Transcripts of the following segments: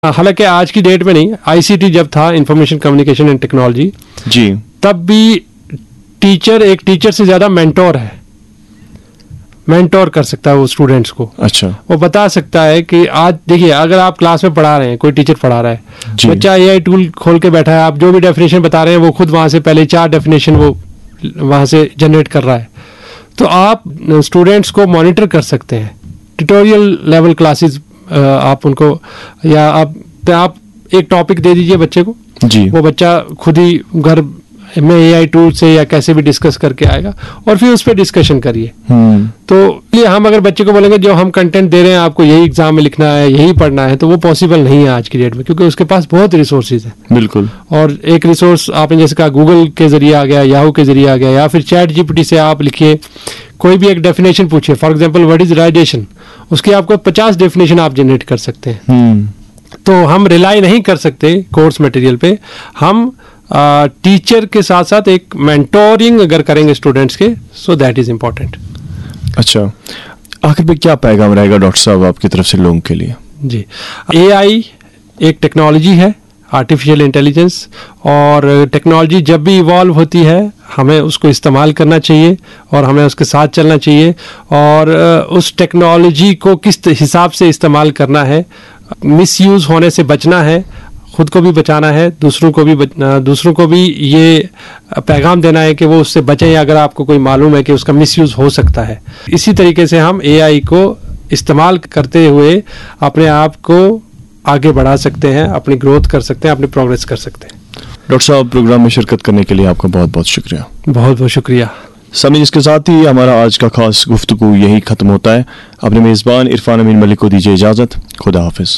हालांकि आज की डेट में नहीं, आईसीटी जब था, इंफॉर्मेशन कम्युनिकेशन एंड टेक्नोलॉजी जी, तब भी टीचर एक टीचर से ज्यादा मेंटोर है, मेंटोर कर सकता है वो स्टूडेंट्स को। अच्छा, वो बता सकता है कि आज देखिए, अगर आप क्लास में पढ़ा रहे हैं, कोई टीचर पढ़ा रहा है, बच्चा एआई टूल खोल के बैठा है, आप जो भी डेफिनेशन बता रहे हैं वो खुद वहां से पहले 4 डेफिनेशन वो वहां से जनरेट कर रहा है, तो आप स्टूडेंट्स को मॉनिटर कर सकते हैं। ट्यूटोरियल लेवल क्लासेस आप उनको, या आप एक टॉपिक दे दीजिए बच्चे को जी, वो बच्चा खुद ही घर में एआई टूल से या कैसे भी डिस्कस करके आएगा और फिर उस पर डिस्कशन करिए। तो ये हम अगर बच्चे को बोलेंगे जो हम कंटेंट दे रहे हैं आपको यही एग्जाम में लिखना है, यही पढ़ना है, तो वो पॉसिबल नहीं है आज की डेट में, क्योंकि उसके पास बहुत रिसोर्सेज हैं। बिल्कुल। और एक रिसोर्स आपने जैसे कहा गूगल के जरिए आ गया, याहू के जरिए आ गया, या फिर चैट जीपीटी से आप लिखिए, कोई भी एक डेफिनेशन पूछिए, for example what is radiation, उसकी आपको 50 डेफिनेशन आप जनरेट कर सकते हैं। तो हम रिलाई नहीं कर सकते कोर्स मटेरियल पे, हम टीचर के साथ साथ एक मेंटोरिंग अगर करेंगे स्टूडेंट्स के, सो दैट इज इम्पोर्टेंट। अच्छा, आखिर में क्या पैगाम रहेगा डॉक्टर साहब आपकी तरफ से लोगों के लिए? जी, एआई एक टेक्नोलॉजी है, आर्टिफिशियल इंटेलिजेंस, और टेक्नोलॉजी जब भी इवॉल्व होती है हमें उसको इस्तेमाल करना चाहिए और हमें उसके साथ चलना चाहिए, और उस टेक्नोलॉजी को किस हिसाब से इस्तेमाल करना है, मिसयूज होने से बचना है, खुद को भी बचाना है, दूसरों को भी ये पैगाम देना है कि वो उससे बचें अगर आपको कोई मालूम है कि उसका मिसयूज हो सकता है। इसी तरीके से हम एआई को इस्तेमाल करते हुए अपने आप को आगे बढ़ा सकते हैं, अपनी ग्रोथ कर सकते हैं, अपनी प्रोग्रेस कर सकते हैं। डॉक्टर साहब, प्रोग्राम में शिरकत करने के लिए आपका बहुत बहुत शुक्रिया। बहुत बहुत शुक्रिया। समीर, इसके साथ ही हमारा आज का खास गुफ्तगू यही खत्म होता है। अपने मेज़बान इरफान अमीन मलिक को दीजिए इजाज़त। खुदा हाफिज़।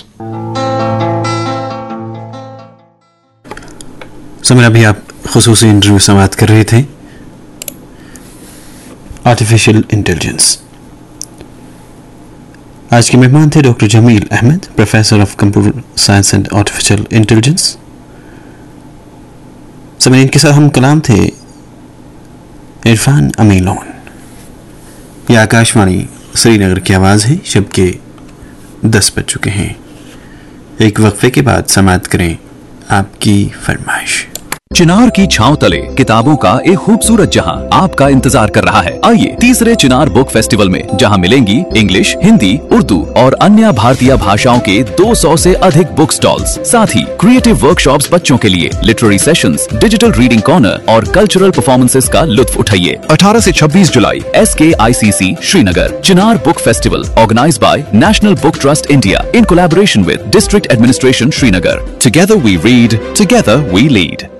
समीर, अभी आप खुसूसी इंटरव्यू समाप्त कर रहे थे आर्टिफिशियल इंटेलिजेंस। आज के मेहमान थे doctor Jameel Ahmad, professor of computer science and artificial intelligence. Sameer, इनके साथ हम कलाम थे इरफान अमीन। यह आकाशवाणी श्रीनगर की आवाज़ है। शब के 10 बज चुके हैं। एक वक्फे के बाद समाप्त करें आपकी फरमाइश। चिनार की छांव तले किताबों का एक खूबसूरत जहां आपका इंतजार कर रहा है। आइए तीसरे चिनार बुक फेस्टिवल में, जहां मिलेंगी इंग्लिश, हिंदी, उर्दू और अन्य भारतीय भाषाओं के 200 से अधिक बुक स्टॉल्स, साथ ही क्रिएटिव वर्कशॉप्स बच्चों के लिए, literary sessions, digital reading corner और कल्चरल परफॉर्मेंसेस का लुत्फ उठाइए। 18 से 26 जुलाई SKICC Srinagar. Chinar book festival organised by national book trust India in collaboration with district administration Srinagar. Together we read, together we lead.